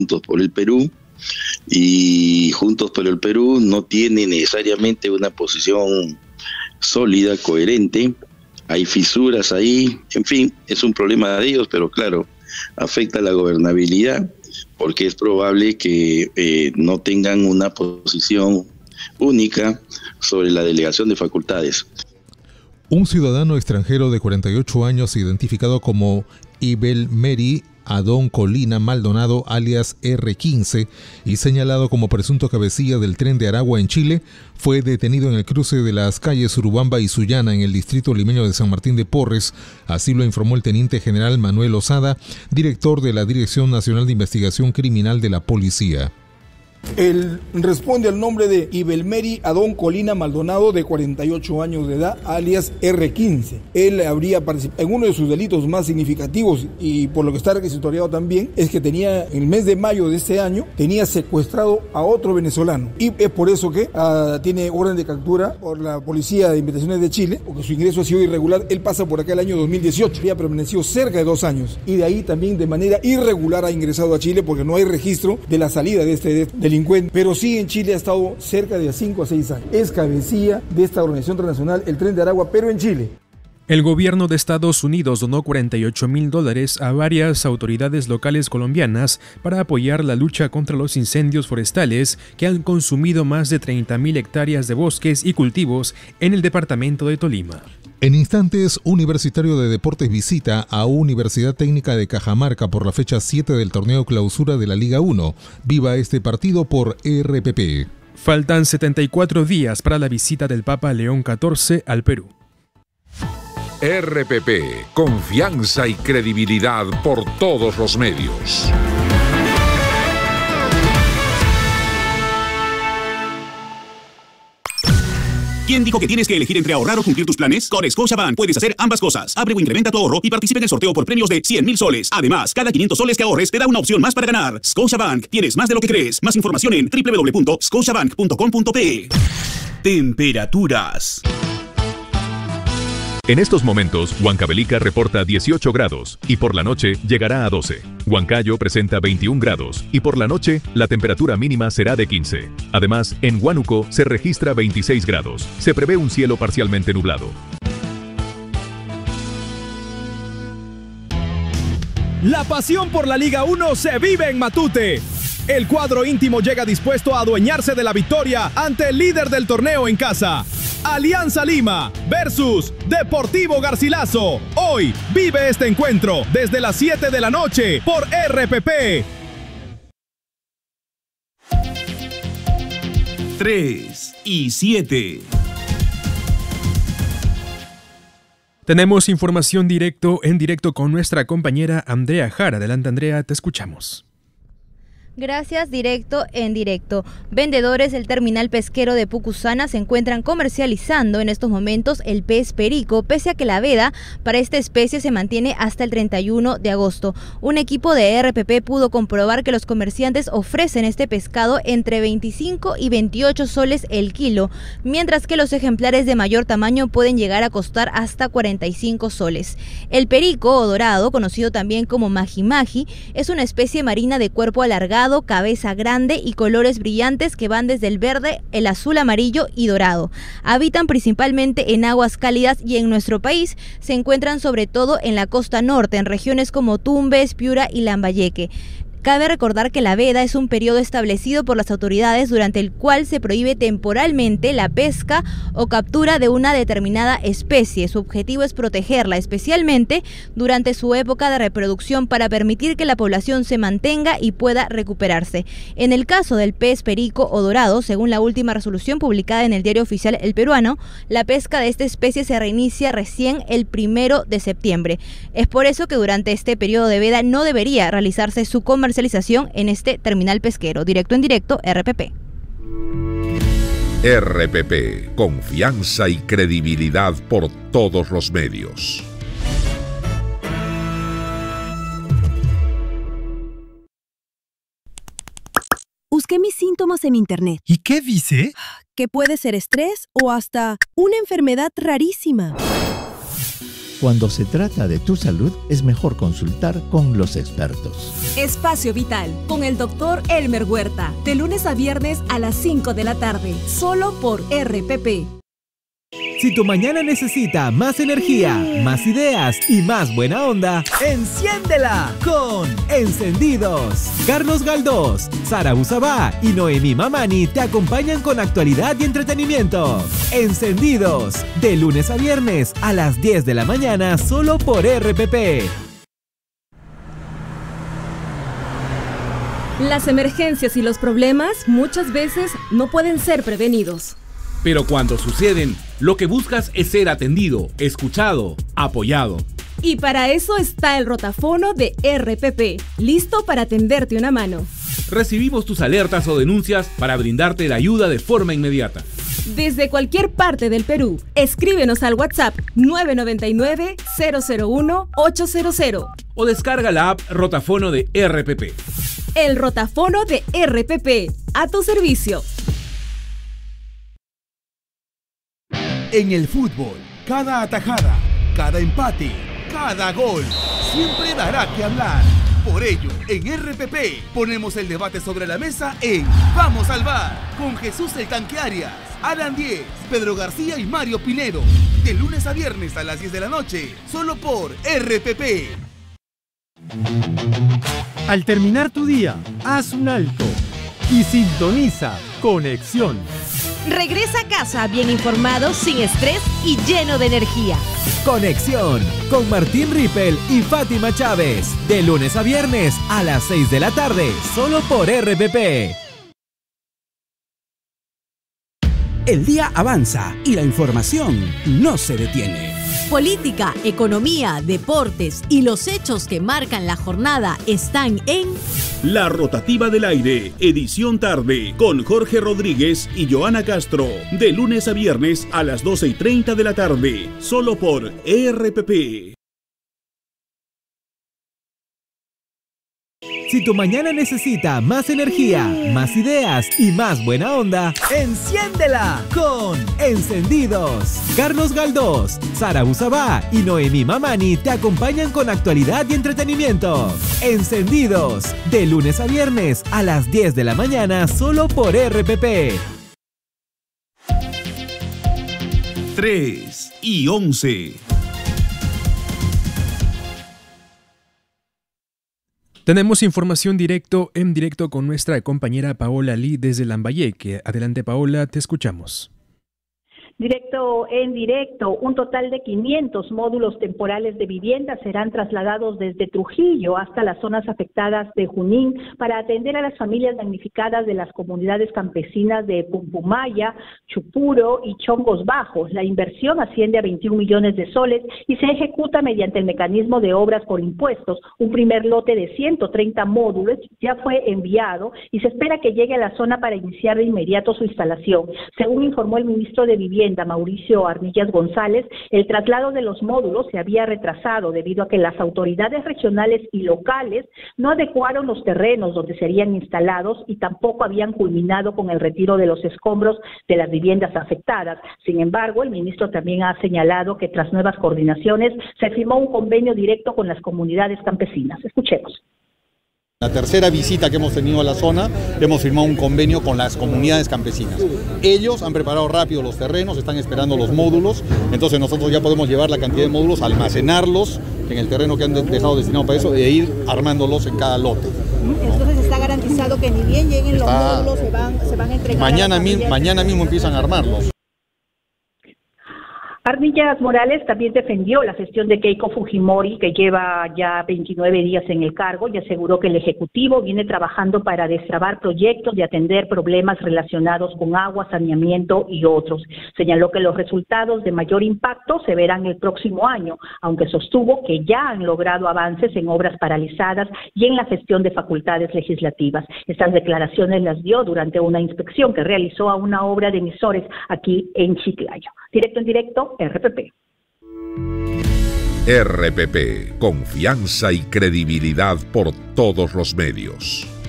Juntos por el Perú, y Juntos por el Perú no tiene necesariamente una posición sólida, coherente. Hay fisuras ahí, en fin, es un problema de ellos, pero claro, afecta a la gobernabilidad, porque es probable que no tengan una posición única sobre la delegación de facultades. Un ciudadano extranjero de 48 años, identificado como Ibelmeri Adón Colina Maldonado, alias R15, y señalado como presunto cabecilla del tren de Aragua en Chile, fue detenido en el cruce de las calles Urubamba y Sullana en el distrito limeño de San Martín de Porres. Así lo informó el teniente general Manuel Osada, director de la Dirección Nacional de Investigación Criminal de la Policía. Él responde al nombre de Ibelmeri Adón Colina Maldonado, de 48 años de edad, alias R15. Él habría participado en uno de sus delitos más significativos, y por lo que está requisitoriado también, es que tenía, en el mes de mayo de este año, tenía secuestrado a otro venezolano. Y es por eso que tiene orden de captura por la Policía de Investigaciones de Chile, porque su ingreso ha sido irregular. Él pasa por acá el año 2018, había permanecido cerca de 2 años, y de ahí también de manera irregular ha ingresado a Chile, porque no hay registro de la salida de este delincuente, pero sí en Chile ha estado cerca de 5 a 6 años. Es cabecilla de esta organización transnacional, el Tren de Aragua, pero en Chile. El gobierno de Estados Unidos donó $48,000 a varias autoridades locales colombianas para apoyar la lucha contra los incendios forestales que han consumido más de 30,000 hectáreas de bosques y cultivos en el departamento de Tolima. En instantes, Universitario de Deportes visita a Universidad Técnica de Cajamarca por la fecha 7 del torneo clausura de la Liga 1. Viva este partido por RPP. Faltan 74 días para la visita del Papa León XIV al Perú. RPP, confianza y credibilidad por todos los medios. ¿Quién dijo que tienes que elegir entre ahorrar o cumplir tus planes? Con Scotiabank puedes hacer ambas cosas. Abre o incrementa tu ahorro y participa en el sorteo por premios de 100,000 soles. Además, cada 500 soles que ahorres te da una opción más para ganar. Scotiabank, tienes más de lo que crees. Más información en www.scotiabank.com.pe. Temperaturas. En estos momentos, Huancavelica reporta 18 grados y por la noche llegará a 12. Huancayo presenta 21 grados y por la noche la temperatura mínima será de 15. Además, en Huánuco se registra 26 grados. Se prevé un cielo parcialmente nublado. La pasión por la Liga 1 se vive en Matute. El cuadro íntimo llega dispuesto a adueñarse de la victoria ante el líder del torneo en casa. Alianza Lima versus Deportivo Garcilaso. Hoy vive este encuentro desde las 7 de la noche por RPP. 3 y 7. Tenemos información en directo con nuestra compañera Andrea Jara. Adelante, Andrea, te escuchamos. Gracias, directo en directo. Vendedores del terminal pesquero de Pucusana se encuentran comercializando en estos momentos el pez perico, pese a que la veda para esta especie se mantiene hasta el 31 de agosto. Un equipo de RPP pudo comprobar que los comerciantes ofrecen este pescado entre 25 y 28 soles el kilo, mientras que los ejemplares de mayor tamaño pueden llegar a costar hasta 45 soles. El perico o dorado, conocido también como maji-maji, es una especie marina de cuerpo alargado, cabeza grande y colores brillantes que van desde el verde, el azul, amarillo y dorado. Habitan principalmente en aguas cálidas y en nuestro país se encuentran sobre todo en la costa norte, en regiones como Tumbes, Piura y Lambayeque. Cabe recordar que la veda es un periodo establecido por las autoridades durante el cual se prohíbe temporalmente la pesca o captura de una determinada especie. Su objetivo es protegerla, especialmente durante su época de reproducción, para permitir que la población se mantenga y pueda recuperarse. En el caso del pez perico o dorado, según la última resolución publicada en el diario oficial El Peruano, la pesca de esta especie se reinicia recién el 1 de septiembre. Es por eso que durante este periodo de veda no debería realizarse su comercialización en este terminal pesquero. Directo en directo, RPP. RPP, confianza y credibilidad por todos los medios. Busqué mis síntomas en internet. ¿Y qué dice? Que puede ser estrés o hasta una enfermedad rarísima. Cuando se trata de tu salud, es mejor consultar con los expertos. Espacio Vital, con el Dr. Elmer Huerta, de lunes a viernes a las 5 de la tarde, solo por RPP. Si tu mañana necesita más energía, más ideas y más buena onda, enciéndela con Encendidos. Carlos Galdós, Sara Usabá y Noemí Mamani te acompañan con actualidad y entretenimiento. Encendidos, de lunes a viernes a las 10 de la mañana, solo por RPP. Las emergencias y los problemas muchas veces no pueden ser prevenidos. Pero cuando suceden, lo que buscas es ser atendido, escuchado, apoyado. Y para eso está el rotafono de RPP, listo para tenderte una mano. Recibimos tus alertas o denuncias para brindarte la ayuda de forma inmediata. Desde cualquier parte del Perú, escríbenos al WhatsApp 999-001-800. O descarga la app Rotafono de RPP. El rotafono de RPP, a tu servicio. En el fútbol, cada atajada, cada empate, cada gol, siempre dará que hablar. Por ello, en RPP ponemos el debate sobre la mesa en Vamos al VAR, con Jesús el Tanque Arias, Alan Diez, Pedro García y Mario Pinedo. De lunes a viernes a las 10 de la noche, solo por RPP. Al terminar tu día, haz un alto y sintoniza Conexión. Regresa a casa bien informado, sin estrés y lleno de energía. Conexión con Martín Rippel y Fátima Chávez. De lunes a viernes a las 6 de la tarde, solo por RPP. El día avanza y la información no se detiene. Política, economía, deportes y los hechos que marcan la jornada están en La Rotativa del Aire, edición tarde, con Jorge Rodríguez y Joana Castro, de lunes a viernes a las 12:30 de la tarde, solo por RPP. Si tu mañana necesita más energía, más ideas y más buena onda, enciéndela con Encendidos. Carlos Galdós, Sara Usabá y Noemí Mamani te acompañan con actualidad y entretenimiento. Encendidos, de lunes a viernes a las 10 de la mañana, solo por RPP. 3:11. Tenemos información en directo con nuestra compañera Paola Lee desde Lambayeque. Adelante, Paola, te escuchamos. Directo en directo, un total de 500 módulos temporales de vivienda serán trasladados desde Trujillo hasta las zonas afectadas de Junín para atender a las familias damnificadas de las comunidades campesinas de Pumpumaya, Chupuro y Chongos Bajos. La inversión asciende a 21 millones de soles y se ejecuta mediante el mecanismo de obras por impuestos. Un primer lote de 130 módulos ya fue enviado y se espera que llegue a la zona para iniciar de inmediato su instalación. Según informó el ministro de Vivienda, Mauricio Armillas González, el traslado de los módulos se había retrasado debido a que las autoridades regionales y locales no adecuaron los terrenos donde serían instalados y tampoco habían culminado con el retiro de los escombros de las viviendas afectadas. Sin embargo, el ministro también ha señalado que tras nuevas coordinaciones se firmó un convenio directo con las comunidades campesinas. Escuchemos. La tercera visita que hemos tenido a la zona, hemos firmado un convenio con las comunidades campesinas. Ellos han preparado rápido los terrenos, están esperando los módulos, entonces nosotros ya podemos llevar la cantidad de módulos, almacenarlos en el terreno que han dejado destinado para eso e ir armándolos en cada lote. Entonces está garantizado que ni bien lleguen los módulos, se van a entregar. Mañana mismo empiezan a armarlos. Armillas Morales también defendió la gestión de Keiko Fujimori, que lleva ya 29 días en el cargo, y aseguró que el Ejecutivo viene trabajando para destrabar proyectos y atender problemas relacionados con agua, saneamiento y otros. Señaló que los resultados de mayor impacto se verán el próximo año, aunque sostuvo que ya han logrado avances en obras paralizadas y en la gestión de facultades legislativas. Estas declaraciones las dio durante una inspección que realizó a una obra de emisores aquí en Chiclayo. Directo en directo, RPP. RPP, confianza y credibilidad por todos los medios.